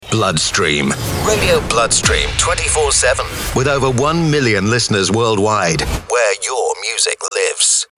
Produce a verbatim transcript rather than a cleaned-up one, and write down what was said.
Bloodstream. Radio Bloodstream twenty-four seven. With over one million listeners worldwide. Where your music lives.